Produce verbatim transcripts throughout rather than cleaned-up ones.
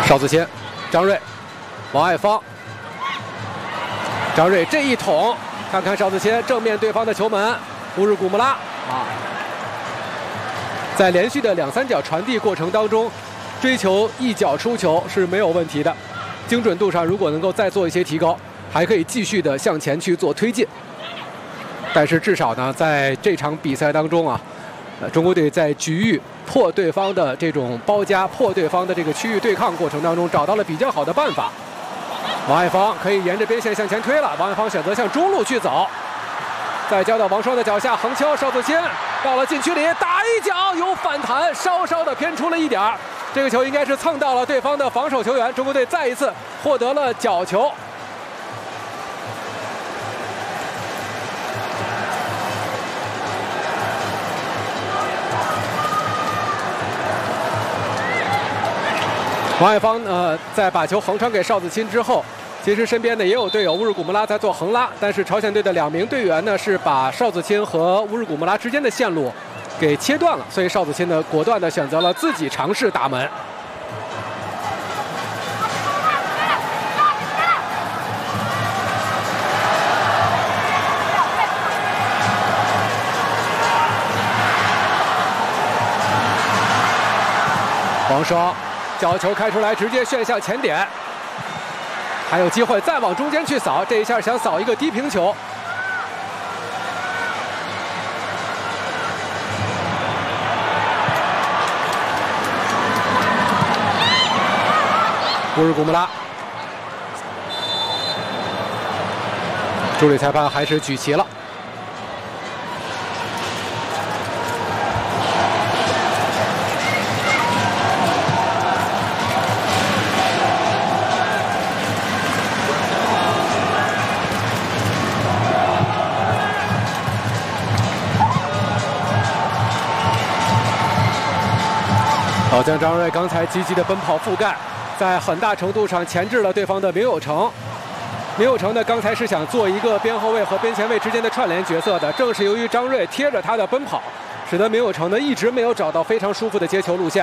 邵子谦、张睿、王爱芳。张睿这一捅，看看邵子谦正面对方的球门，乌日古木拉啊，在连续的两三脚传递过程当中，追求一脚出球是没有问题的。精准度上如果能够再做一些提高，还可以继续的向前去做推进。但是至少呢，在这场比赛当中啊，呃，中国队在局域破对方的这种包夹、破对方的这个区域对抗过程当中，找到了比较好的办法。王爱芳可以沿着边线向前推了，王爱芳选择向中路去走，再交到王霜的脚下横敲，邵子谦到了禁区里打一脚，有反弹，稍稍的偏出了一点儿，这个球应该是蹭到了对方的防守球员，中国队再一次获得了角球。王爱芳呃，在把球横传给邵子钦之后，其实身边呢也有队友乌日古木拉在做横拉，但是朝鲜队的两名队员呢是把邵子钦和乌日古木拉之间的线路给切断了，所以邵子钦呢果断的选择了自己尝试打门。王霜角球开出来，直接旋向前点，还有机会再往中间去扫，这一下想扫一个低平球。乌日古木拉，助理裁判还是举旗了。老将张睿刚才积极的奔跑覆盖，在很大程度上钳制了对方的明友成。明友成呢，刚才是想做一个边后卫和边前卫之间的串联角色的，正是由于张睿贴着他的奔跑，使得明友成呢一直没有找到非常舒服的接球路线。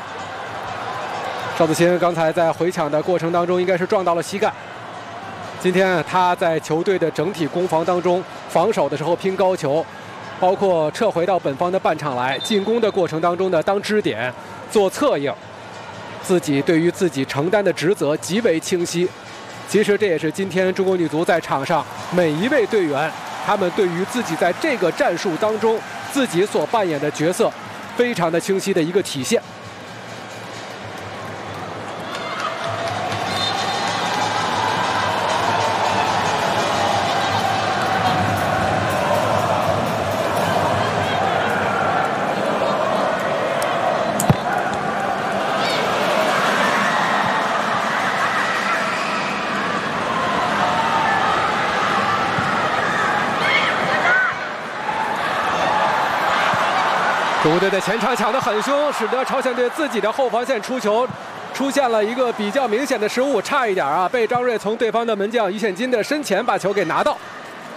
邵子钦刚才在回抢的过程当中，应该是撞到了膝盖。今天他在球队的整体攻防当中，防守的时候拼高球，包括撤回到本方的半场来，进攻的过程当中呢，当支点做策应，自己对于自己承担的职责极为清晰。其实这也是今天中国女足在场上每一位队员，他们对于自己在这个战术当中自己所扮演的角色非常的清晰的一个体现。中国队在前场抢得很凶，使得朝鲜队自己的后防线出球出现了一个比较明显的失误，差一点啊，被张睿从对方的门将于宪金的身前把球给拿到。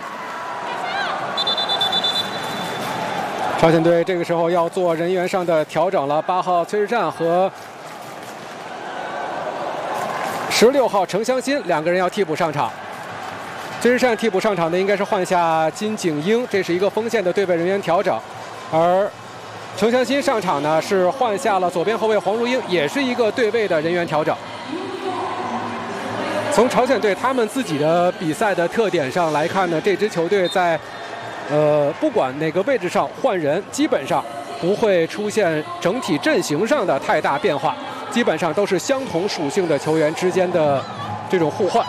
朝鲜队这个时候要做人员上的调整了，八号崔日善和十六号程湘欣两个人要替补上场。崔日善替补上场的应该是换下金景英，这是一个锋线的对位人员调整，而程湘欣上场呢是换下了左边后卫黄如英，也是一个对位的人员调整。从朝鲜队他们自己的比赛的特点上来看呢，这支球队在呃不管哪个位置上换人，基本上不会出现整体阵型上的太大变化，基本上都是相同属性的球员之间的这种互换。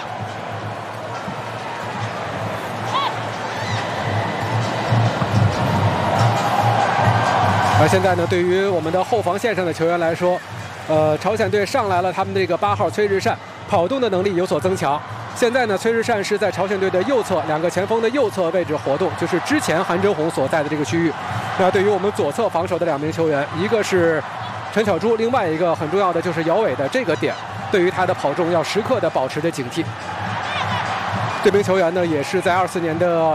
而现在呢，对于我们的后防线上的球员来说，呃，朝鲜队上来了他们这个八号崔日善，跑动的能力有所增强。现在呢，崔日善是在朝鲜队的右侧，两个前锋的右侧位置活动，就是之前韩真红所在的这个区域。那对于我们左侧防守的两名球员，一个是陈巧珠，另外一个很重要的就是姚伟的这个点，对于他的跑动要时刻的保持着警惕。这名球员呢，也是在二四年的